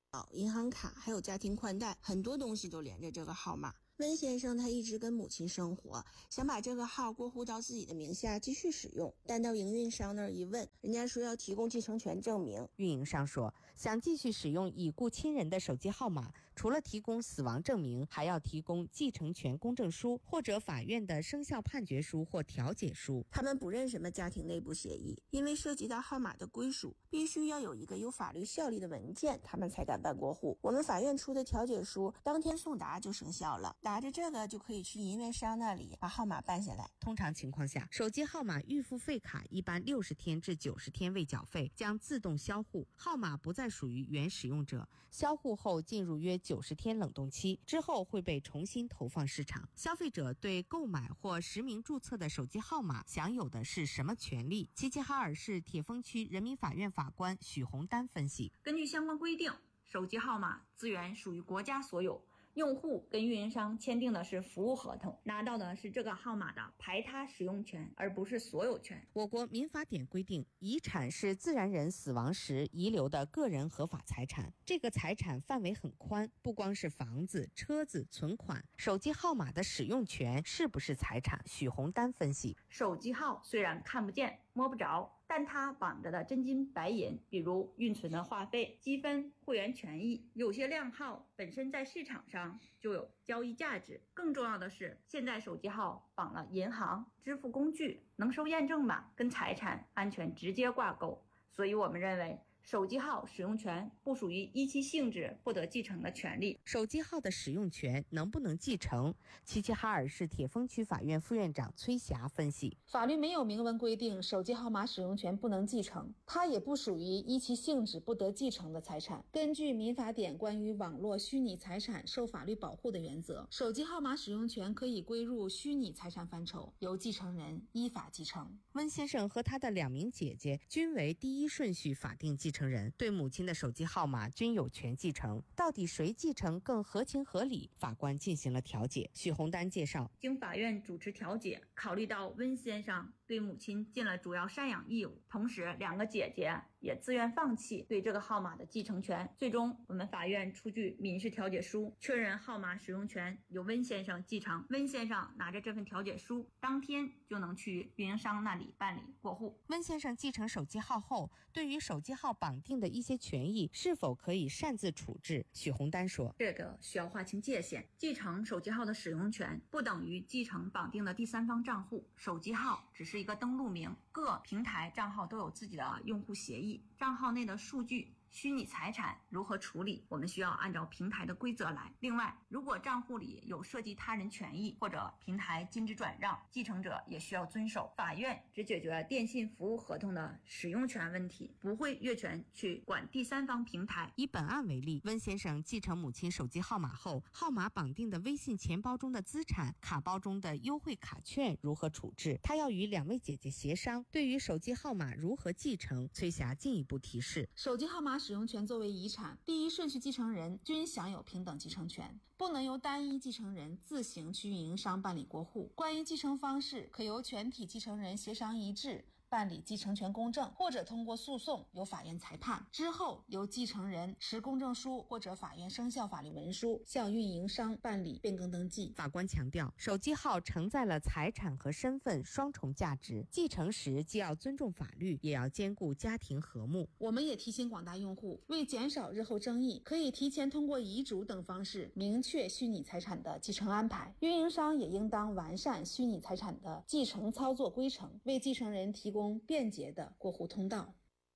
银行卡还有家庭宽带，很多东西都连着这个号码。温先生他一直跟母亲生活，想把这个号过户到自己的名下继续使用，但到营运商那儿一问，人家说要提供继承权证明。 运营商说，想继续使用已故亲人的手机号码，除了提供死亡证明，还要提供继承权公证书或者法院的生效判决书或调解书。 他们不认什么家庭内部协议，因为涉及到号码的归属，必须要有一个有法律效力的文件，他们才敢办过户。我们法院出的调解书当天送达就生效了，拿着这个就可以去营运商那里把号码办下来。 通常情况下，手机号码预付费卡一般60天至90天未缴费将自动销户，号码不再属于原使用者。销户后进入约90天冷冻期，之后会被重新投放市场。消费者对购买或实名注册的手机号码享有的是什么权利？齐齐哈尔市铁峰区人民法院法官许洪丹分析， 根据相关规定，手机号码资源属于国家所有，用户跟运营商签订的是服务合同，拿到的是这个号码的排他使用权，而不是所有权。 我国民法典规定，遗产是自然人死亡时遗留的个人合法财产，这个财产范围很宽，不光是房子、车子、存款，手机号码的使用权是不是财产？许洪丹分析， 手机号虽然看不见摸不着，但它绑着的真金白银，比如运存的话费、积分、会员权益，有些靓号本身在市场上就有交易价值。更重要的是，现在手机号绑了银行、支付工具，能收验证码，跟财产安全直接挂钩。所以我们认为，手机号使用权不属于依其性质不得继承的权利。 手机号的使用权能不能继承？齐齐哈尔市铁峰区法院副院长崔霞分析， 法律没有明文规定手机号码使用权不能继承，它也不属于依其性质不得继承的财产。根据民法典关于网络虚拟财产受法律保护的原则，手机号码使用权可以归入虚拟财产范畴，由继承人依法继承。 温先生和他的2名姐姐均为第一顺序法定继承人，对母亲的手机号码均有权继承，到底谁继承更合情合理？法官进行了调解。许洪丹介绍， 经法院主持调解，考虑到温先生对母亲尽了主要赡养义务，同时2个姐姐也自愿放弃对这个号码的继承权。最终我们法院出具民事调解书，确认号码使用权由温先生继承。温先生拿着这份调解书，当天就能去运营商那里办理过户。 温先生继承手机号后，对于手机号绑定的一些权益是否可以擅自处置？许洪丹说， 这个需要划清界限，继承手机号的使用权不等于继承绑定的第三方账户，手机号只是一个登录名，各平台账号都有自己的用户协议，账号内的数据、虚拟财产如何处理，我们需要按照平台的规则来。另外，如果账户里有涉及他人权益或者平台禁止转让，继承者也需要遵守。法院只解决电信服务合同的使用权问题，不会越权去管第三方平台。 以本案为例，温先生继承母亲手机号码后，号码绑定的微信钱包中的资产、卡包中的优惠卡券如何处置？他要与2位姐姐协商。对于手机号码如何继承，崔霞进一步提示， 手机号码使用权作为遗产，第一顺序继承人均享有平等继承权，不能由单一继承人自行去运营商办理过户。关于继承方式，可由全体继承人协商一致办理继承权公证，或者通过诉讼由法院裁判，之后由继承人持公证书或者法院生效法律文书向运营商办理变更登记。 法官强调，手机号承载了财产和身份双重价值，继承时既要尊重法律，也要兼顾家庭和睦。 我们也提醒广大用户，为减少日后争议，可以提前通过遗嘱等方式明确虚拟财产的继承安排。运营商也应当完善虚拟财产的继承操作规程，为继承人提供便捷的过户通道。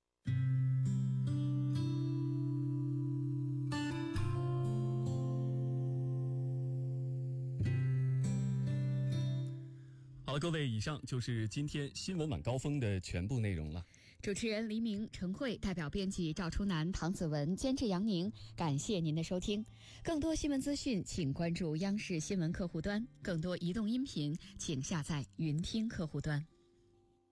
好了，各位，以上就是今天新闻晚高峰的全部内容了。 主持人黎明、陈慧，代表编辑赵初南、唐子文，监制杨宁。感谢您的收听。更多新闻资讯，请关注央视新闻客户端；更多移动音频，请下载云听客户端。